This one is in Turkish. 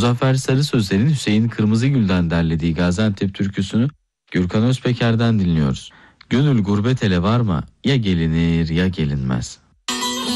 Muzaffer Sarı Sözler'in Hüseyin Kırmızıgül'den derlediği Gaziantep türküsünü Gürkan Özpeker'den dinliyoruz. Gönül gurbet ele varma, ya gelinir ya gelinmez.